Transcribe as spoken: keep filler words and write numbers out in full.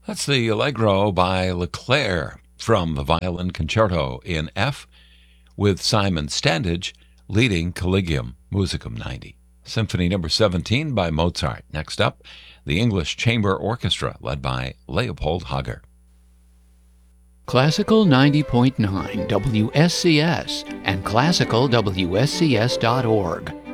That's the Allegro by Leclerc from the Violin Concerto in F, with Simon Standage leading Collegium Musicum ninety. Symphony number seventeen by Mozart. Next up, the English Chamber Orchestra led by Leopold Hager. Classical ninety point nine W S C S and classical W S C S dot org.